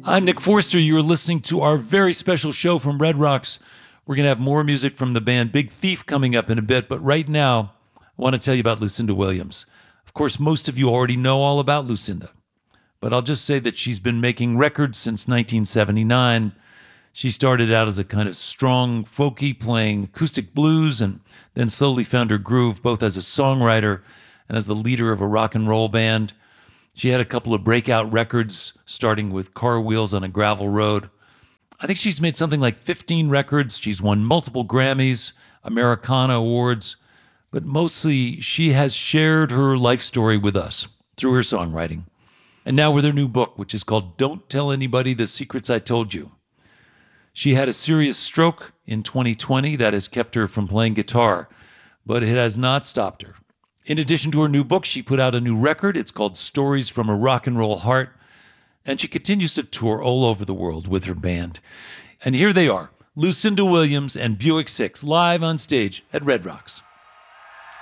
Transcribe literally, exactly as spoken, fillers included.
I'm Nick Forster. You're listening to our very special show from Red Rocks. We're going to have more music from the band Big Thief coming up in a bit, but right now, I want to tell you about Lucinda Williams. Of course, most of you already know all about Lucinda, but I'll just say that she's been making records since nineteen seventy-nine. She started out as a kind of strong, folky, playing acoustic blues, and then slowly found her groove, both as a songwriter and as the leader of a rock and roll band. She had a couple of breakout records, starting with Car Wheels on a Gravel Road. I think she's made something like fifteen records. She's won multiple Grammys, Americana Awards, but mostly she has shared her life story with us through her songwriting. And now with her new book, which is called Don't Tell Anybody the Secrets I Told You. She had a serious stroke in twenty twenty that has kept her from playing guitar, but it has not stopped her. In addition to her new book, she put out a new record. It's called Stories from a Rock and Roll Heart. And she continues to tour all over the world with her band. And here they are, Lucinda Williams and Buick Six, live on stage at Red Rocks.